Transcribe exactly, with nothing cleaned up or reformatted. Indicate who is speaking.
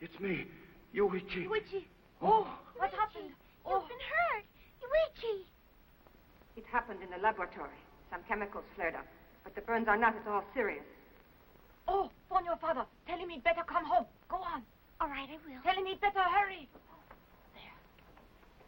Speaker 1: It's me, Yuichi.
Speaker 2: Yuichi.
Speaker 1: Oh.
Speaker 2: What happened?
Speaker 3: You've
Speaker 2: Oh.
Speaker 3: been hurt. Yuichi.
Speaker 4: It happened in the laboratory. Some chemicals flared up. But the burns are not at all serious.
Speaker 2: Oh, phone your father. Tell him he'd better come home. Go on.
Speaker 3: All right, I will.
Speaker 2: Tell him he'd better hurry.